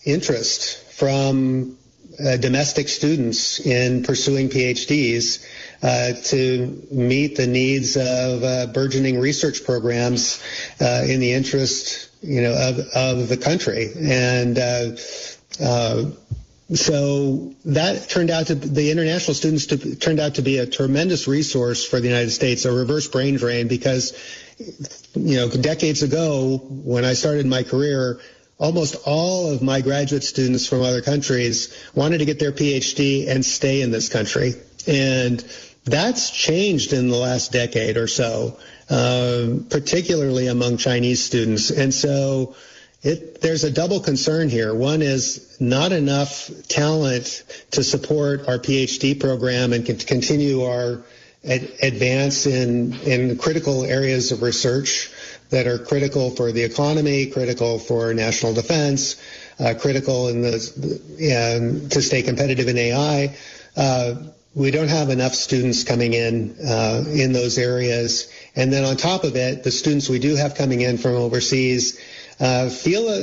interest from domestic students in pursuing PhDs to meet the needs of burgeoning research programs in the interest, of the country. And so that turned out the international students turned out to be a tremendous resource for the United States, a reverse brain drain, because, decades ago when I started my career, almost all of my graduate students from other countries wanted to get their PhD and stay in this country. And that's changed in the last decade or so, particularly among Chinese students. And so there's a double concern here. One is not enough talent to support our PhD program and continue our advance in critical areas of research that are critical for the economy, critical for national defense, critical to stay competitive in AI. We don't have enough students coming in those areas. And then on top of it, the students we do have coming in from overseas feel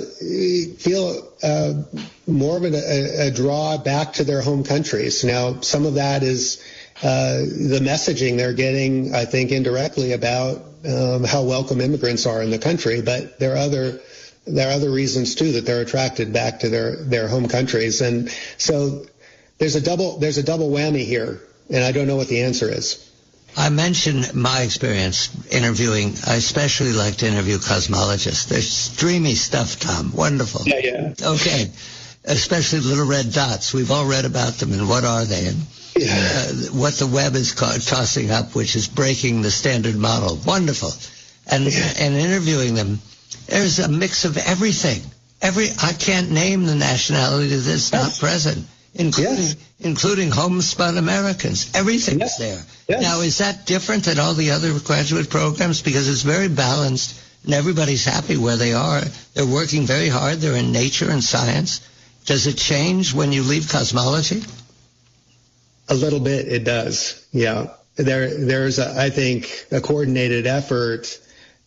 more of a draw back to their home countries. Now, some of that is the messaging they're getting, I think, indirectly about how welcome immigrants are in the country. But there are other reasons too that they're attracted back to their home countries. And so there's a double whammy here, and I don't know what the answer is. I mentioned my experience interviewing. I especially like to interview cosmologists. They're dreamy stuff, Tom. Wonderful. Yeah. Okay. Especially little red dots. We've all read about them, and what are they? And what the Webb is tossing up, which is breaking the standard model. Wonderful. And interviewing them, there's a mix of everything. I can't name the nationality that's not present, including homespun Americans. Everything's there. Yes. Now, is that different than all the other graduate programs? Because it's very balanced, and everybody's happy where they are. They're working very hard. They're in nature and science. Does it change when you leave cosmology? A little bit, it does. Yeah. There's, I think, a coordinated effort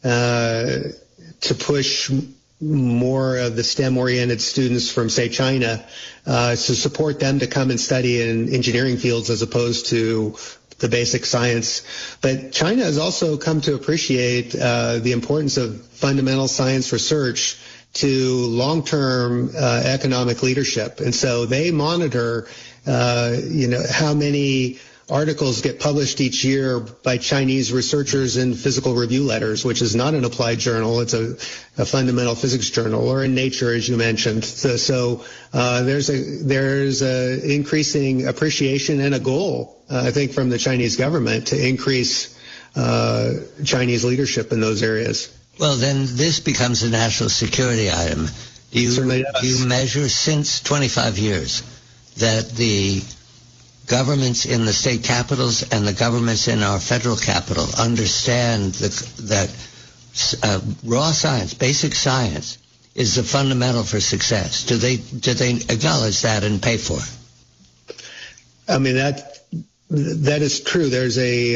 to push more of the STEM-oriented students from, say, China, to support them to come and study in engineering fields as opposed to the basic science. But China has also come to appreciate the importance of fundamental science research to long-term economic leadership. And so they monitor, how many articles get published each year by Chinese researchers in Physical Review Letters, which is not an applied journal. It's a fundamental physics journal, or in Nature, as you mentioned. So there's a increasing appreciation and a goal, I think, from the Chinese government to increase Chinese leadership in those areas. Well, then this becomes a national security item. Do you measure since 25 years that the governments in the state capitals and the governments in our federal capital understand that raw science, basic science, is the fundamental for success? Do they acknowledge that and pay for it? I mean, that is true. There's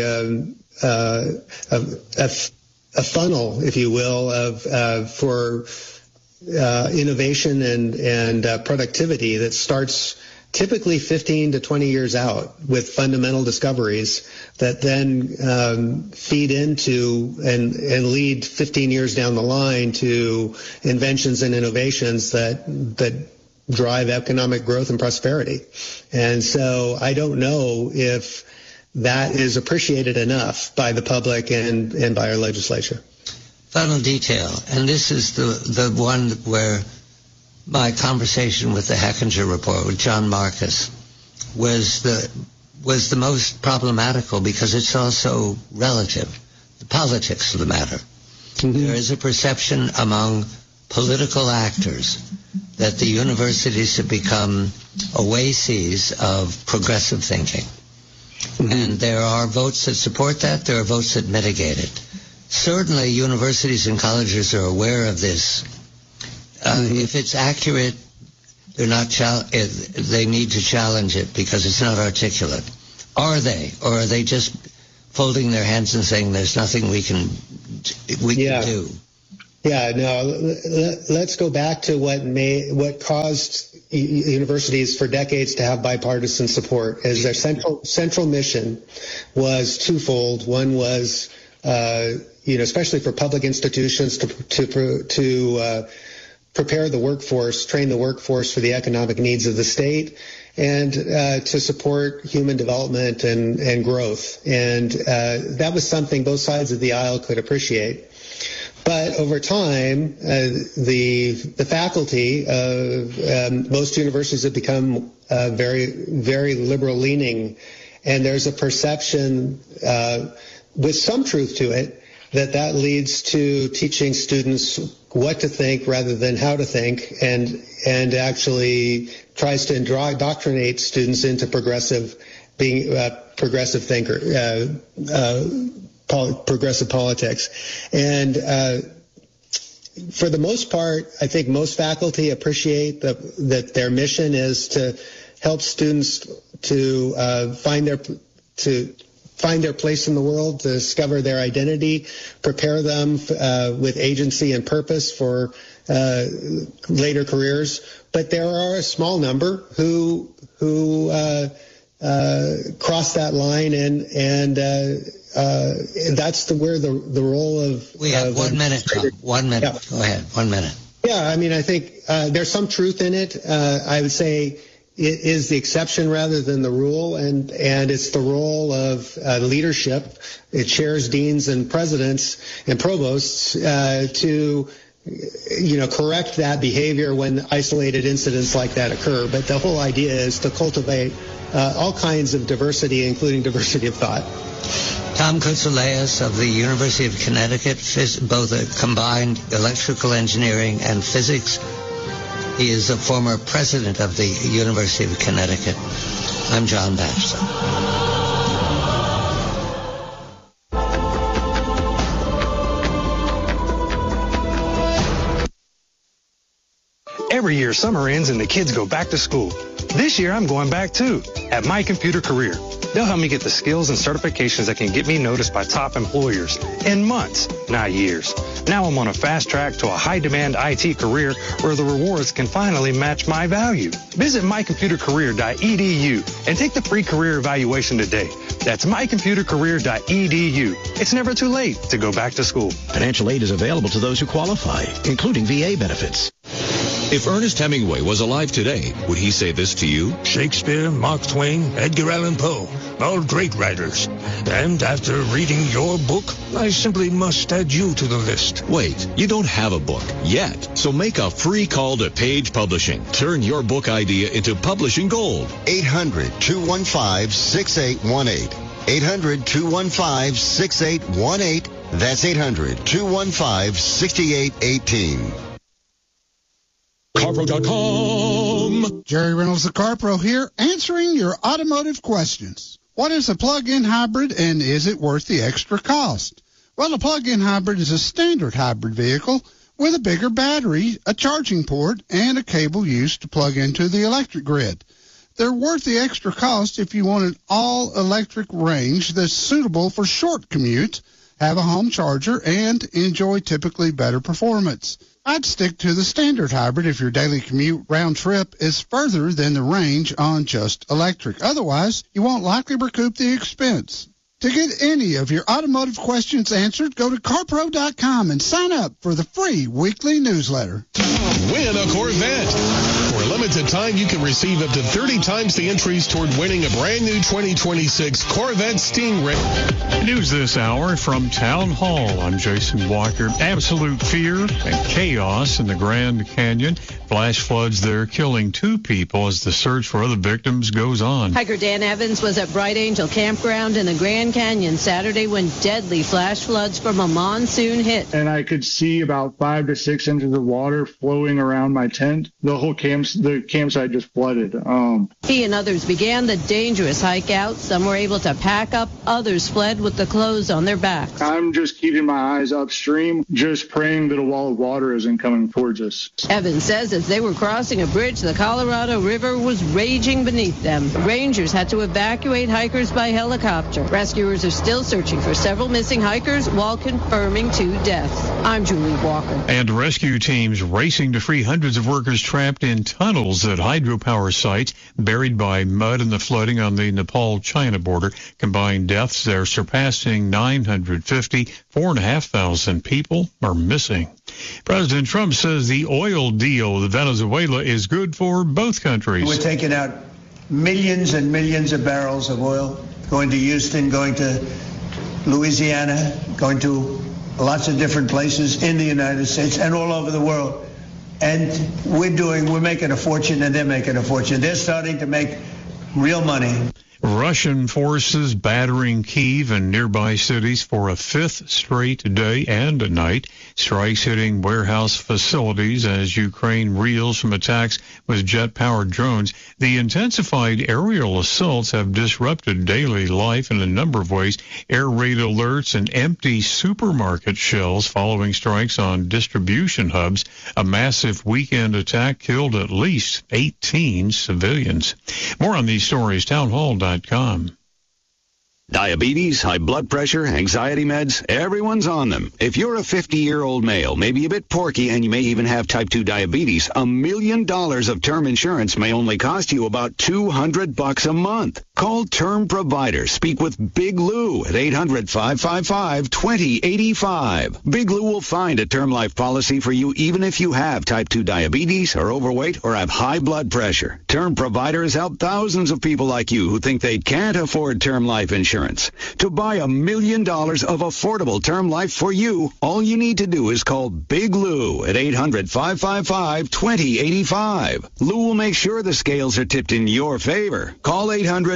a funnel, if you will, for innovation and productivity that starts typically 15 to 20 years out with fundamental discoveries that then feed into and lead 15 years down the line to inventions and innovations that drive economic growth and prosperity. And so I don't know if that is appreciated enough by the public and by our legislature. Final detail, and this is the one where my conversation with the Hechinger Report with John Marcus was the most problematical, because it's also relative, the politics of the matter. Mm-hmm. There is a perception among political actors that the universities have become oases of progressive thinking. Mm-hmm. And there are votes that support that. There are votes that mitigate it. Certainly, universities and colleges are aware of this. If it's accurate, they're not. They need to challenge it because it's not articulate. Are they, or are they just folding their hands and saying there's nothing we can do? Yeah, no, let's go back to what caused universities for decades to have bipartisan support. Is their central mission was twofold. One was, especially for public institutions to prepare the workforce, train the workforce for the economic needs of the state, and to support human development and growth. And that was something both sides of the aisle could appreciate. But over time, the faculty of most universities have become very, very liberal leaning, and there's a perception with some truth to it that leads to teaching students what to think rather than how to think, and actually tries to indoctrinate students into progressive politics. And for the most part, I think most faculty appreciate that their mission is to help students to find their place in the world, to discover their identity, prepare them with agency and purpose for later careers. But there are a small number who cross that line, and that's where the role of... We have 1 minute, Tom. 1 minute. Yeah. Go ahead. 1 minute. Yeah, I mean, I think there's some truth in it. I would say it is the exception rather than the rule, and it's the role of leadership, chairs, deans, and presidents and provosts to correct that behavior when isolated incidents like that occur. But the whole idea is to cultivate all kinds of diversity, including diversity of thought. Tom Koutsoulaios of the University of Connecticut, both a combined electrical engineering and physics. He is a former president of the University of Connecticut. I'm John Batchelor. Every year, summer ends and the kids go back to school. This year, I'm going back too, at My Computer Career. They'll help me get the skills and certifications that can get me noticed by top employers in months, not years. Now I'm on a fast track to a high-demand IT career where the rewards can finally match my value. Visit mycomputercareer.edu and take the free career evaluation today. That's mycomputercareer.edu. It's never too late to go back to school. Financial aid is available to those who qualify, including VA benefits. If Ernest Hemingway was alive today, would he say this to you? Shakespeare, Mark Twain, Edgar Allan Poe, all great writers. And after reading your book, I simply must add you to the list. Wait, you don't have a book yet. So make a free call to Page Publishing. Turn your book idea into publishing gold. 800-215-6818. 800-215-6818. That's 800-215-6818. CarPro.com. Jerry Reynolds, the CarPro here, answering your automotive questions. What is a plug-in hybrid, and is it worth the extra cost? Well, a plug-in hybrid is a standard hybrid vehicle with a bigger battery, a charging port, and a cable used to plug into the electric grid. They're worth the extra cost if you want an all-electric range that's suitable for short commutes, have a home charger, and enjoy typically better performance. I'd stick to the standard hybrid if your daily commute round trip is further than the range on just electric. Otherwise, you won't likely recoup the expense. To get any of your automotive questions answered, go to CarPro.com and sign up for the free weekly newsletter. Win a Corvette. For a limited time, you can receive up to 30 times the entries toward winning a brand new 2026 Corvette Stingray. News this hour from Town Hall. I'm Jason Walker. Absolute fear and chaos in the Grand Canyon. Flash floods there killing 2 people as the search for other victims goes on. Hiker Dan Evans was at Bright Angel Campground in the Grand Canyon Saturday when deadly flash floods from a monsoon hit. And I could see about 5 to 6 inches of water flowing around my tent. The campsite just flooded. He and others began the dangerous hike out. Some were able to pack up. Others fled with the clothes on their backs. I'm just keeping my eyes upstream, just praying that a wall of water isn't coming towards us. Evans says as they were crossing a bridge, the Colorado River was raging beneath them. Rangers had to evacuate hikers by helicopter. Rescuers are still searching for several missing hikers while confirming 2 deaths. I'm Julie Walker. And rescue teams racing to free hundreds of workers trapped in tunnels at hydropower sites buried by mud and the flooding on the Nepal-China border. Combined deaths there surpassing 950. 4,500 people are missing. President Trump says the oil deal with Venezuela is good for both countries. We're taking out millions and millions of barrels of oil, going to Houston, going to Louisiana, going to lots of different places in the United States and all over the world. And we're making a fortune, and they're making a fortune. They're starting to make real money. Russian forces battering Kyiv and nearby cities for a 5th straight day and a night. Strikes hitting warehouse facilities as Ukraine reels from attacks with jet-powered drones. The intensified aerial assaults have disrupted daily life in a number of ways. Air raid alerts and empty supermarket shelves following strikes on distribution hubs. A massive weekend attack killed at least 18 civilians. More on these stories, townhall.com. Diabetes, high blood pressure, anxiety meds, everyone's on them. If you're a 50-year-old male, maybe a bit porky, and you may even have type 2 diabetes, $1 million of term insurance may only cost you about $200 a month. Call Term Provider. Speak with Big Lou at 800-555-2085. Big Lou will find a term life policy for you even if you have type 2 diabetes, are overweight, or have high blood pressure. Term Providers help thousands of people like you who think they can't afford term life insurance. To buy $1 million of affordable term life for you, all you need to do is call Big Lou at 800-555-2085. Lou will make sure the scales are tipped in your favor. Call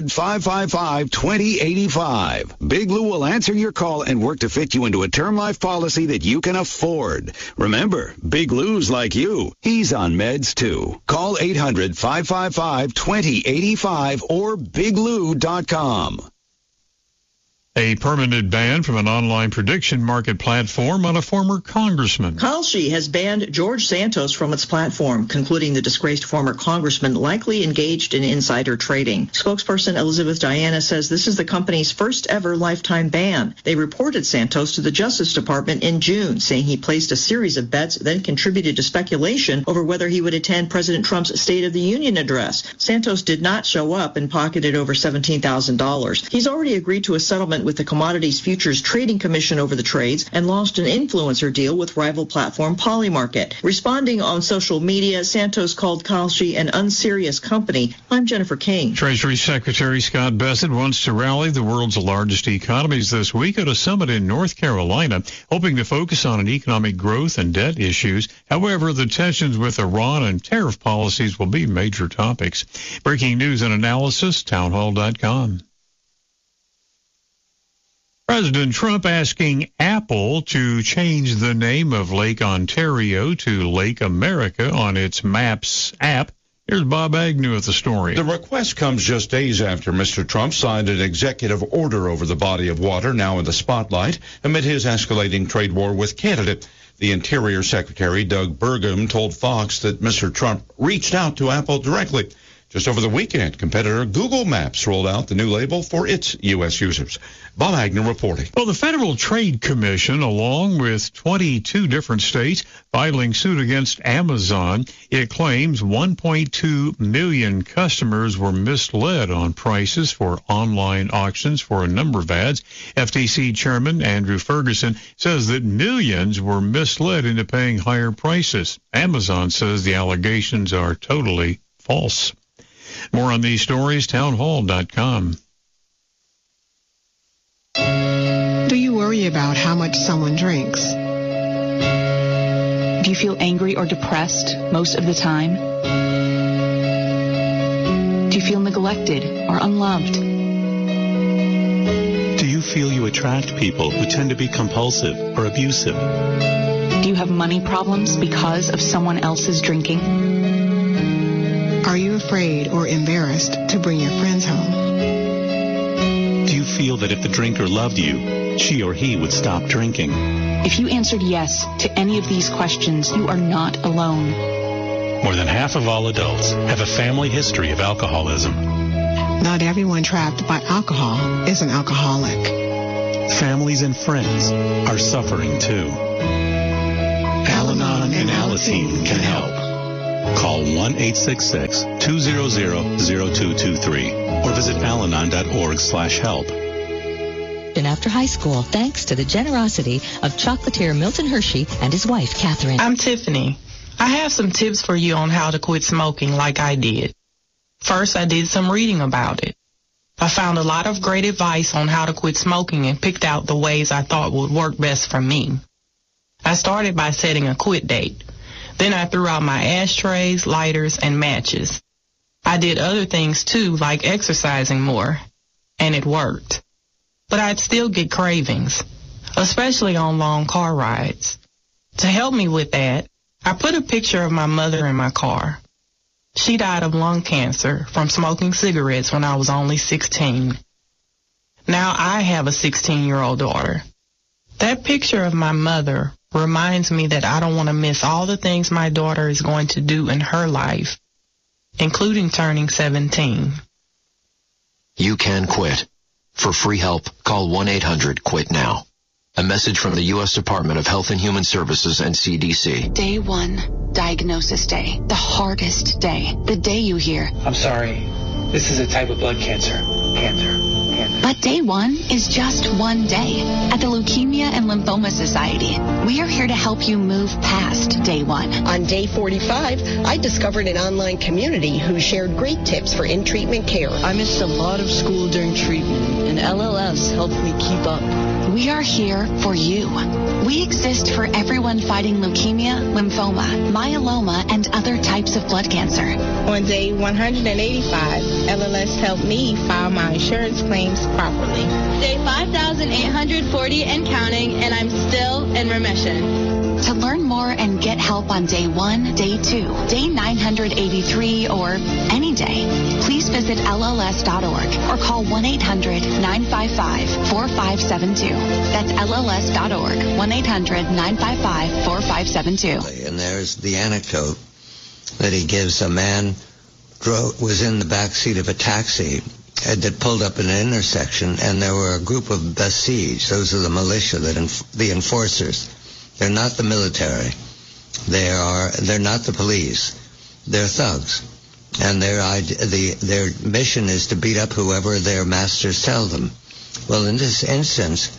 800-555-2085. Big Lou will answer your call and work to fit you into a term life policy that you can afford. Remember, Big Lou's like you. He's on meds too. Call 800-555-2085 or biglou.com. A permanent ban from an online prediction market platform on a former congressman. Kalshi has banned George Santos from its platform, concluding the disgraced former congressman likely engaged in insider trading. Spokesperson Elizabeth Diana says this is the company's first ever lifetime ban. They reported Santos to the Justice Department in June, saying he placed a series of bets, then contributed to speculation over whether he would attend President Trump's State of the Union address. Santos did not show up and pocketed over $17,000. He's already agreed to a settlement with the Commodities Futures Trading Commission over the trades and launched an influencer deal with rival platform Polymarket. Responding on social media, Santos called Kalshi an unserious company. I'm Jennifer King. Treasury Secretary Scott Bessent wants to rally the world's largest economies this week at a summit in North Carolina, hoping to focus on economic growth and debt issues. However, the tensions with Iran and tariff policies will be major topics. Breaking news and analysis, townhall.com. President Trump asking Apple to change the name of Lake Ontario to Lake America on its Maps app. Here's Bob Agnew with the story. The request comes just days after Mr. Trump signed an executive order over the body of water now in the spotlight amid his escalating trade war with Canada. The Interior Secretary, Doug Burgum, told Fox that Mr. Trump reached out to Apple directly. Just over the weekend, competitor Google Maps rolled out the new label for its U.S. users. Bob Agnew reporting. Well, the Federal Trade Commission, along with 22 different states, filing suit against Amazon. It claims 1.2 million customers were misled on prices for online auctions for a number of ads. FTC Chairman Andrew Ferguson says that millions were misled into paying higher prices. Amazon says the allegations are totally false. More on these stories, townhall.com. Do you worry about how much someone drinks? Do you feel angry or depressed most of the time? Do you feel neglected or unloved? Do you feel you attract people who tend to be compulsive or abusive? Do you have money problems because of someone else's drinking? afraid or embarrassed to bring your friends home? Do you feel that if the drinker loved you, she or he would stop drinking? If you answered yes to any of these questions, you are not alone. More than half of all adults have a family history of alcoholism. Not everyone trapped by alcohol is an alcoholic. Families and friends are suffering too. Al-Anon and Alateen can help. Call 1-866-200-0223 or visit alanon.org/help. And after high school, thanks to the generosity of chocolatier Milton Hershey and his wife, Catherine. I'm Tiffany. I have some tips for you on how to quit smoking like I did. First, I did some reading about it. I found a lot of great advice on how to quit smoking and picked out the ways I thought would work best for me. I started by setting a quit date. Then I threw out my ashtrays, lighters, and matches. I did other things too, like exercising more, and it worked. But I'd still get cravings, especially on long car rides. To help me with that, I put a picture of my mother in my car. She died of lung cancer from smoking cigarettes when I was only 16. Now I have a 16-year-old daughter. That picture of my mother reminds me that I don't want to miss all the things my daughter is going to do in her life, including turning 17. You can quit. For free help, call 1-800-QUIT-NOW. A message from the U.S. Department of Health and Human Services and CDC. Day 1, diagnosis day. The hardest day. The day you hear, I'm sorry, this is a type of blood cancer. But day 1 is just one day. At the Leukemia and Lymphoma Society, we are here to help you move past day 1. On day 45, I discovered an online community who shared great tips for in-treatment care. I missed a lot of school during treatment, and LLS helped me keep up. We are here for you. We exist for everyone fighting leukemia, lymphoma, myeloma, and other types of blood cancer. On day 185, LLS helped me file my insurance claims properly. Day 5,840 and counting, and I'm still in remission. To learn more and get help on day 1, day 2, day 983, or any day, please visit LLS.org or call 1-800-955-4572. That's LLS.org, 1-800-955-4572. And there's the anecdote that he gives. A man was in the back seat of a taxi that pulled up in an intersection, and there were a group of besieged. Those are the militia, the enforcers. They're not the military. They're not the police. They're thugs. And their mission is to beat up whoever their masters tell them. Well, in this instance,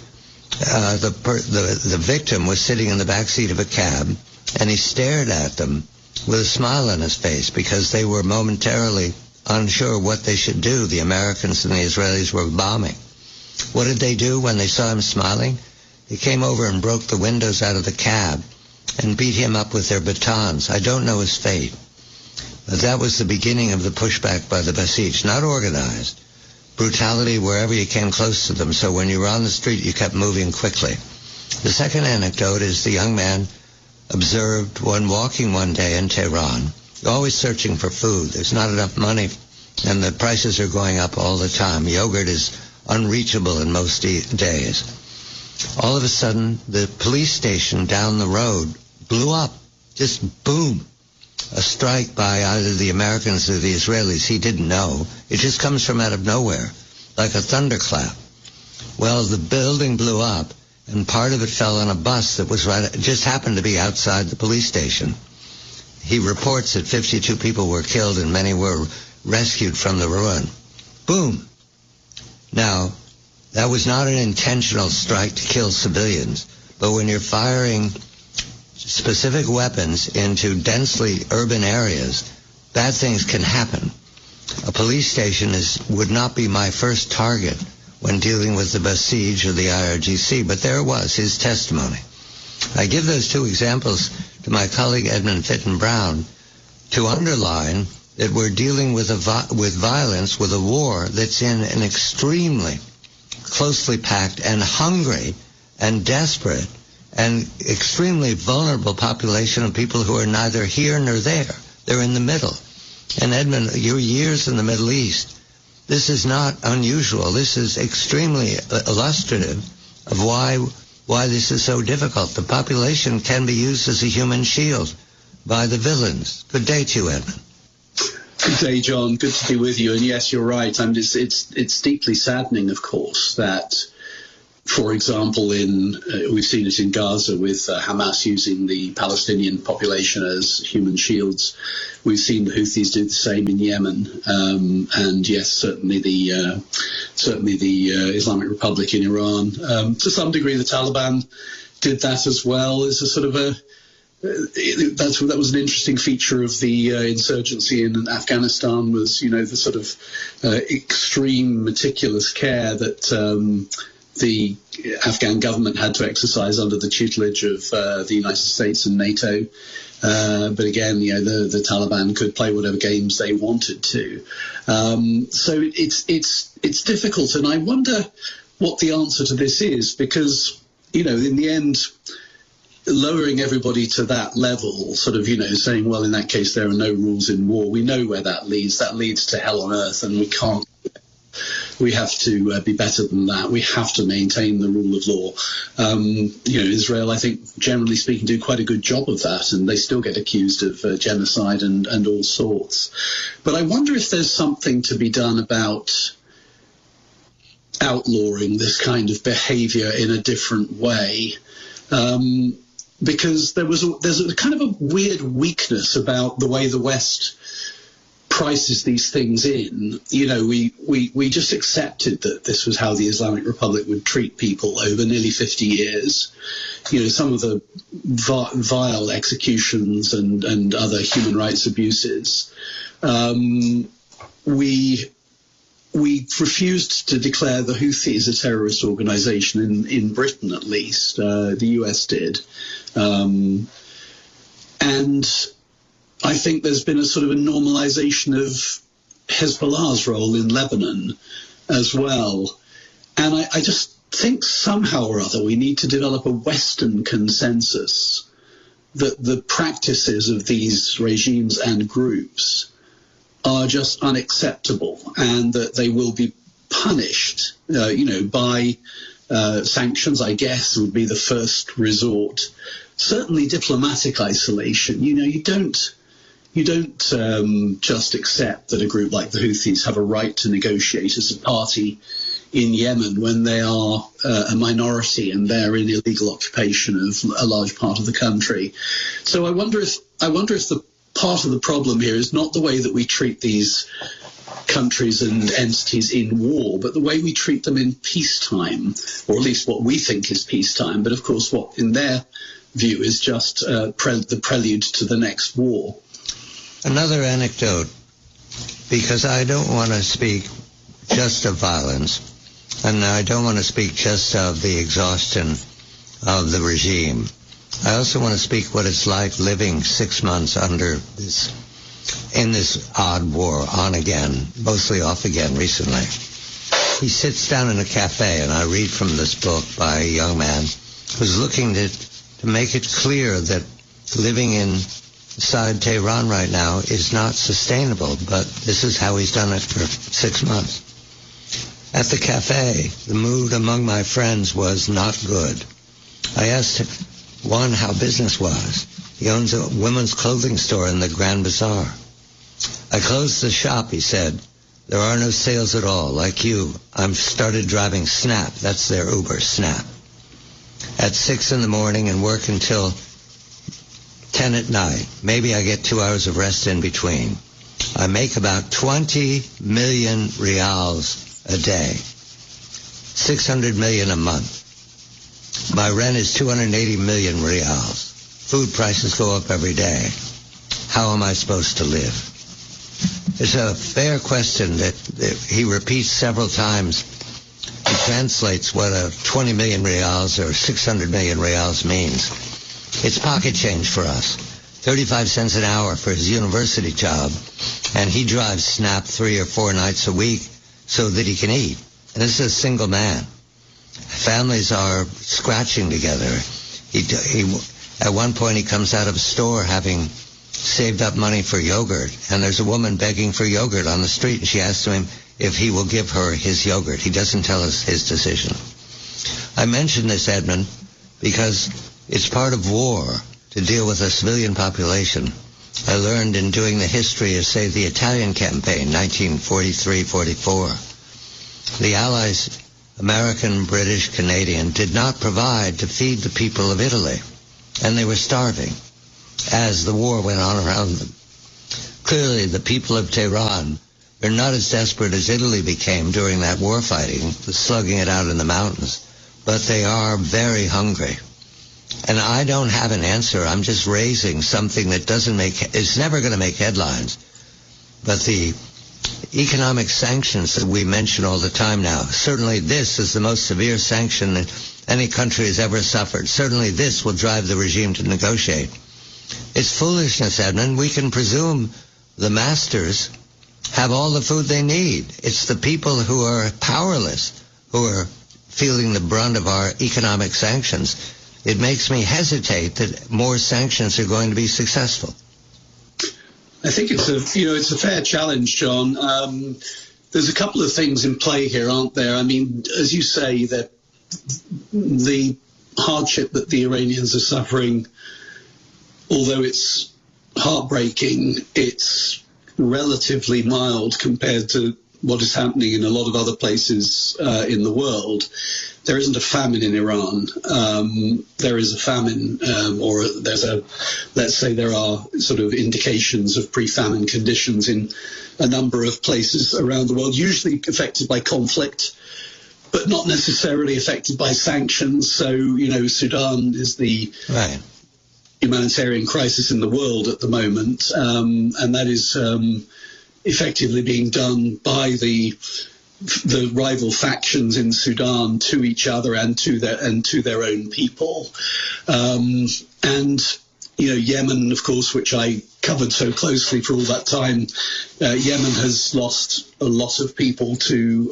the victim was sitting in the back seat of a cab, and he stared at them with a smile on his face because they were momentarily unsure what they should do. The Americans and the Israelis were bombing. What did they do when they saw him smiling? They came over and broke the windows out of the cab and beat him up with their batons. I don't know his fate. But that was the beginning of the pushback by the besieged. Not organized. Brutality wherever you came close to them. So when you were on the street, you kept moving quickly. The second anecdote is the young man observed when walking one day in Tehran, always searching for food. There's not enough money, and the prices are going up all the time. Yogurt is unreachable in most days. All of a sudden, the police station down the road blew up. Just boom. A strike by either the Americans or the Israelis. He didn't know. It just comes from out of nowhere, like a thunderclap. Well, the building blew up, and part of it fell on a bus that was just happened to be outside the police station. He reports that 52 people were killed and many were rescued from the ruin. Boom. Now, that was not an intentional strike to kill civilians, but when you're firing specific weapons into densely urban areas, bad things can happen. A police station would not be my first target when dealing with the Basij or the IRGC, but there it was, his testimony. I give those two examples to my colleague Edmund Fitton Brown to underline that we're dealing with violence, with a war that's in an extremely closely packed and hungry and desperate and extremely vulnerable population of people who are neither here nor there. They're in the middle. And Edmund, your years in the Middle East, this is not unusual. This is extremely illustrative of why this is so difficult. The population can be used as a human shield by the villains. Good day to you, Edmund. Good day, John. Good to be with you. And yes, you're right. It's deeply saddening, of course, that, for example, we've seen it in Gaza with Hamas using the Palestinian population as human shields. We've seen the Houthis do the same in Yemen, and yes, certainly the Islamic Republic in Iran. To some degree, the Taliban did that as well. As a sort of that was an interesting feature of the insurgency in Afghanistan, was the sort of extreme, meticulous care that the Afghan government had to exercise under the tutelage of the United States and NATO. But again, the Taliban could play whatever games they wanted to. So it's difficult, and I wonder what the answer to this is, because in the end, lowering everybody to that level, sort of saying, well, in that case there are no rules in war. We know where that leads. That leads to hell on earth, and we can't. We have to be better than that. We have to maintain the rule of law. Israel, I think, generally speaking, do quite a good job of that, and they still get accused of genocide and all sorts. But I wonder if there's something to be done about outlawing this kind of behavior in a different way. Because there's a kind of a weird weakness about the way the West prices these things in. We just accepted that this was how the Islamic Republic would treat people over nearly 50 years. Some of the vile executions and other human rights abuses. We refused to declare the Houthis a terrorist organization in Britain, at least. The US did. And I think there's been a sort of a normalization of Hezbollah's role in Lebanon as well. And I just think somehow or other we need to develop a Western consensus that the practices of these regimes and groups are just unacceptable, and that they will be punished, by sanctions, I guess, would be the first resort. Certainly diplomatic isolation. You don't just accept that a group like the Houthis have a right to negotiate as a party in Yemen when they are a minority and they're in illegal occupation of a large part of the country. So I wonder if the part of the problem here is not the way that we treat these countries and entities in war, but the way we treat them in peacetime, or at least what we think is peacetime, but of course what in their view is just the prelude to the next war. Another anecdote, because I don't want to speak just of violence, and I don't want to speak just of the exhaustion of the regime. I also want to speak what it's like living 6 months in this odd war, on again, mostly off again recently. He sits down in a cafe, and I read from this book by a young man who's looking to make it clear that living inside Tehran right now is not sustainable, but this is how he's done it for 6 months. At the cafe, the mood among my friends was not good. I asked one how business was. He owns a women's clothing store in the Grand Bazaar. I closed the shop, he said. There are no sales at all. Like you, I've started driving Snap. That's their Uber, Snap. At 6 in the morning and work until 10 at night. Maybe I get 2 hours of rest in between. I make about 20 million rials a day. 600 million a month. My rent is 280 million rials. Food prices go up every day. How am I supposed to live? It's a fair question that he repeats several times. He translates what a 20 million rials or 600 million rials means. It's pocket change for us. 35 cents an hour for his university job. And he drives Snap 3 or 4 nights a week so that he can eat. And this is a single man. Families are scratching together. He at one point he comes out of a store having saved up money for yogurt, and there's a woman begging for yogurt on the street, and she asks him if he will give her his yogurt. He doesn't tell us his decision. I mention this, Edmund, because it's part of war to deal with a civilian population. I learned in doing the history of, say, the Italian campaign, 1943-44. The Allies, American, British, Canadian, did not provide to feed the people of Italy, and they were starving as the war went on around them. Clearly, the people of Tehran are not as desperate as Italy became during that war fighting, the slugging it out in the mountains, but they are very hungry. And I don't have an answer. I'm just raising something that it's never going to make headlines. But the economic sanctions that we mention all the time now, certainly this is the most severe sanction that any country has ever suffered. Certainly this will drive the regime to negotiate. It's foolishness, Edmund. We can presume the masters have all the food they need. It's the people who are powerless who are feeling the brunt of our economic sanctions. It makes me hesitate that more sanctions are going to be successful. I think it's a fair challenge, John. There's a couple of things in play here, aren't there? I mean, as you say, that the hardship that the Iranians are suffering, although it's heartbreaking, it's relatively mild compared to what is happening in a lot of other places in the world. There isn't a famine in Iran. There is a famine, let's say there are sort of indications of pre-famine conditions in a number of places around the world, usually affected by conflict, but not necessarily affected by sanctions. So, Sudan is the humanitarian crisis in the world at the moment, and that is effectively being done by the rival factions in Sudan to each other and to their own people. Yemen, of course, which I covered so closely for all that time, Yemen has lost a lot of people to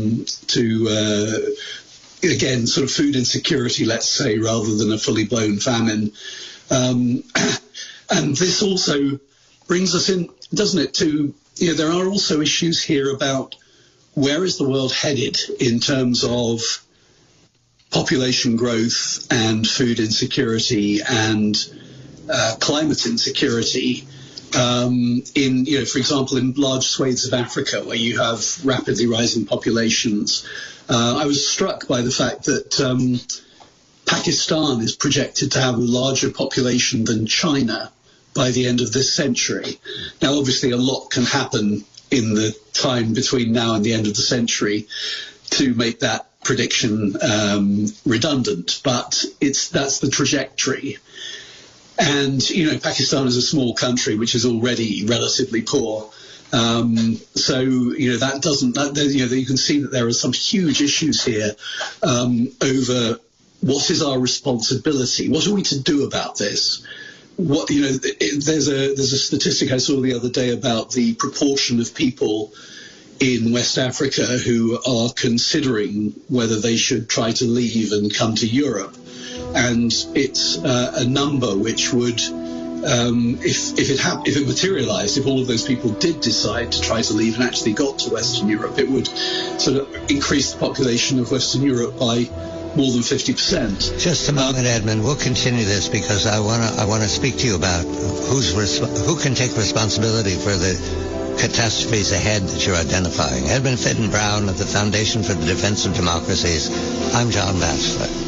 again, sort of food insecurity, let's say, rather than a fully blown famine. And this also brings us in, doesn't it, to, there are also issues here about where is the world headed in terms of population growth and food insecurity and climate insecurity for example, in large swathes of Africa where you have rapidly rising populations. I was struck by the fact that Pakistan is projected to have a larger population than China by the end of this century. Now, obviously, a lot can happen in the time between now and the end of the century to make that prediction redundant, but that's the trajectory. And, Pakistan is a small country which is already relatively poor. That doesn't, you can see that there are some huge issues here over what is our responsibility? What are we to do about this? There's a statistic I saw the other day about the proportion of people in West Africa who are considering whether they should try to leave and come to Europe. And it's a number which would, if it materialized, if all of those people did decide to try to leave and actually got to Western Europe, it would sort of increase the population of Western Europe by more than 50%. Just a moment, Edmund. We'll continue this because I want to speak to you about who can take responsibility for the catastrophes ahead that you're identifying. Edmund Fitton Brown of the Foundation for the Defense of Democracies. I'm John Batchelor.